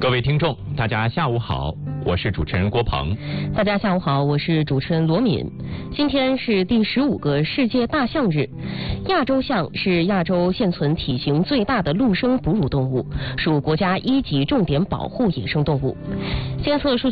各位听众，大家下午好，我是主持人郭鹏。 大家下午好，我是主持人罗敏。今天是第15个世界大象日。亚洲象是亚洲现存体型最大的陆生哺乳动物，属国家1级重点保护野生动物。监测数